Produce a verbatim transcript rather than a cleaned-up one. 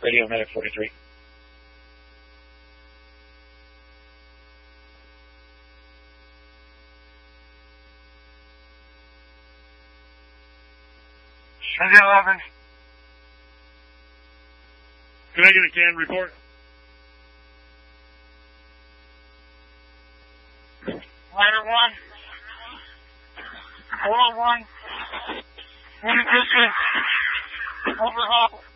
Radio Medic forty-three. Sunday eleven. Can I get a canned report? Ladder one. Four one. One distance. Overhaul.